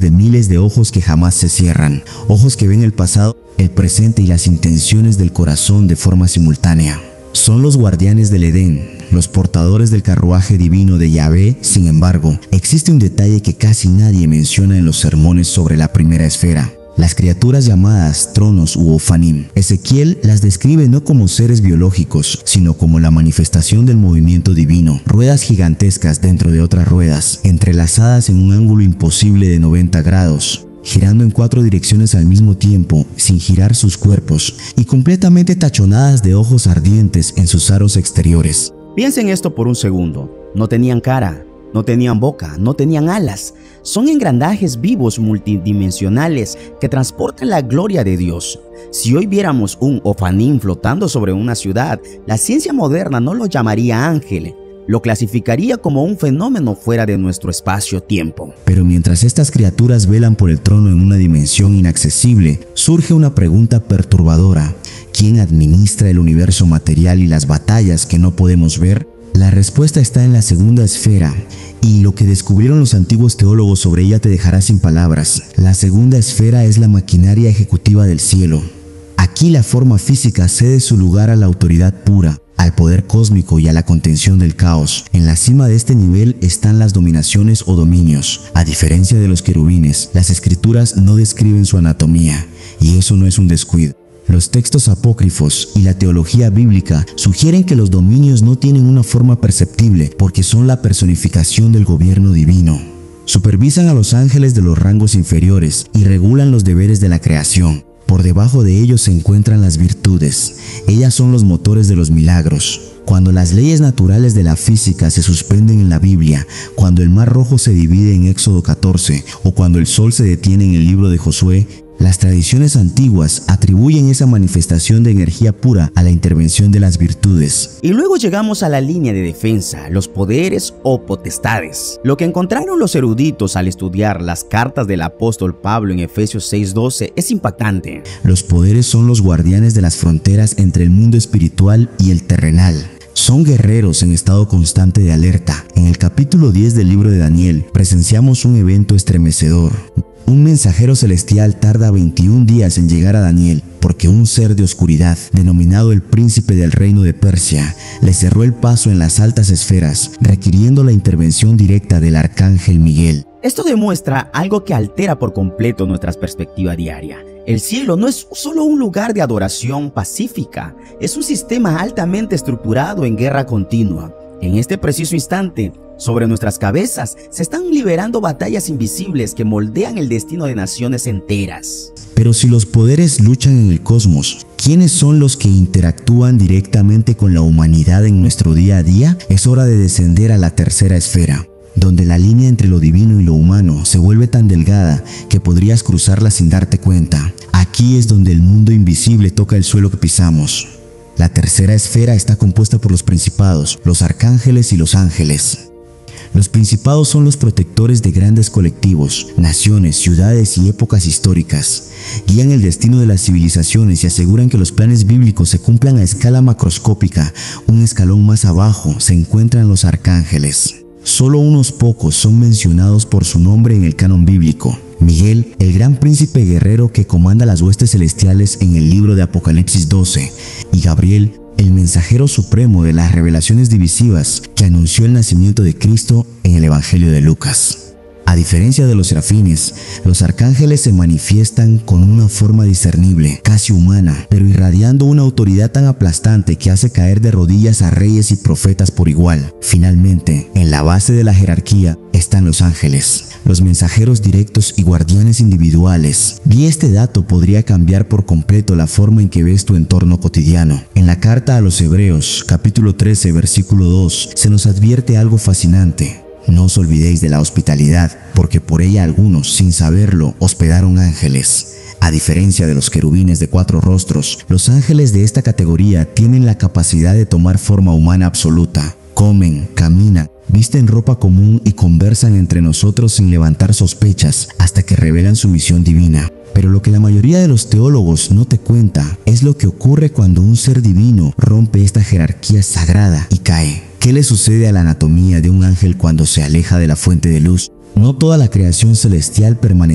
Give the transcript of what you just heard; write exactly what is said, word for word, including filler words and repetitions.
de miles de ojos que jamás se cierran, ojos que ven el pasado, el presente y las intenciones del corazón de forma simultánea. Son los guardianes del Edén, los portadores del carruaje divino de Yahvé. Sin embargo, existe un detalle que casi nadie menciona en los sermones sobre la primera esfera: las criaturas llamadas tronos u ofanim. Ezequiel las describe no como seres biológicos, sino como la manifestación del movimiento divino, ruedas gigantescas dentro de otras ruedas, entrelazadas en un ángulo imposible de noventa grados, girando en cuatro direcciones al mismo tiempo, sin girar sus cuerpos, y completamente tachonadas de ojos ardientes en sus aros exteriores. Piensen esto por un segundo. No tenían cara, no tenían boca, no tenían alas. Son engrandajes vivos multidimensionales que transportan la gloria de Dios. Si hoy viéramos un ofanim flotando sobre una ciudad, la ciencia moderna no lo llamaría ángel, lo clasificaría como un fenómeno fuera de nuestro espacio-tiempo. Pero mientras estas criaturas velan por el trono en una dimensión inaccesible, surge una pregunta perturbadora: ¿quién administra el universo material y las batallas que no podemos ver? La respuesta está en la segunda esfera, y lo que descubrieron los antiguos teólogos sobre ella te dejará sin palabras. La segunda esfera es la maquinaria ejecutiva del cielo. Aquí la forma física cede su lugar a la autoridad pura, al poder cósmico y a la contención del caos. En la cima de este nivel están las dominaciones o dominios. A diferencia de los querubines, las escrituras no describen su anatomía, y eso no es un descuido. Los textos apócrifos y la teología bíblica sugieren que los dominios no tienen una forma perceptible porque son la personificación del gobierno divino. Supervisan a los ángeles de los rangos inferiores y regulan los deberes de la creación. Por debajo de ellos se encuentran las virtudes. Ellas son los motores de los milagros. Cuando las leyes naturales de la física se suspenden en la Biblia, cuando el mar rojo se divide en Éxodo catorce o cuando el sol se detiene en el libro de Josué, las tradiciones antiguas atribuyen esa manifestación de energía pura a la intervención de las virtudes. Y luego llegamos a la línea de defensa, los poderes o potestades. Lo que encontraron los eruditos al estudiar las cartas del apóstol Pablo en Efesios seis doce es impactante. Los poderes son los guardianes de las fronteras entre el mundo espiritual y el terrenal. Son guerreros en estado constante de alerta. En el capítulo diez del libro de Daniel presenciamos un evento estremecedor. Un mensajero celestial tarda veintiún días en llegar a Daniel porque un ser de oscuridad, denominado el príncipe del reino de Persia, le cerró el paso en las altas esferas, requiriendo la intervención directa del arcángel Miguel. Esto demuestra algo que altera por completo nuestra perspectiva diaria. El cielo no es solo un lugar de adoración pacífica, es un sistema altamente estructurado en guerra continua. En este preciso instante, sobre nuestras cabezas se están liberando batallas invisibles que moldean el destino de naciones enteras. Pero si los poderes luchan en el cosmos, ¿quiénes son los que interactúan directamente con la humanidad en nuestro día a día? Es hora de descender a la tercera esfera, donde la línea entre lo divino y lo humano se vuelve tan delgada que podrías cruzarla sin darte cuenta. Aquí es donde el mundo invisible toca el suelo que pisamos. La tercera esfera está compuesta por los principados, los arcángeles y los ángeles. Los principados son los protectores de grandes colectivos, naciones, ciudades y épocas históricas. Guían el destino de las civilizaciones y aseguran que los planes bíblicos se cumplan a escala macroscópica. Un escalón más abajo se encuentran los arcángeles. Solo unos pocos son mencionados por su nombre en el canon bíblico. Miguel, el gran príncipe guerrero que comanda las huestes celestiales en el libro de Apocalipsis doce, y Gabriel, el mensajero supremo de las revelaciones divisivas que anunció el nacimiento de Cristo en el Evangelio de Lucas. A diferencia de los serafines, los arcángeles se manifiestan con una forma discernible, casi humana, pero irradiando una autoridad tan aplastante que hace caer de rodillas a reyes y profetas por igual. Finalmente, en la base de la jerarquía están los ángeles, los mensajeros directos y guardianes individuales. Y este dato podría cambiar por completo la forma en que ves tu entorno cotidiano. En la carta a los Hebreos, capítulo trece, versículo dos, se nos advierte algo fascinante. No os olvidéis de la hospitalidad, porque por ella algunos, sin saberlo, hospedaron ángeles. A diferencia de los querubines de cuatro rostros, los ángeles de esta categoría tienen la capacidad de tomar forma humana absoluta. Comen, caminan, visten ropa común y conversan entre nosotros sin levantar sospechas hasta que revelan su misión divina. Pero lo que la mayoría de los teólogos no te cuenta es lo que ocurre cuando un ser divino rompe esta jerarquía sagrada y cae. ¿Qué le sucede a la anatomía de un ángel cuando se aleja de la fuente de luz? No toda la creación celestial permanece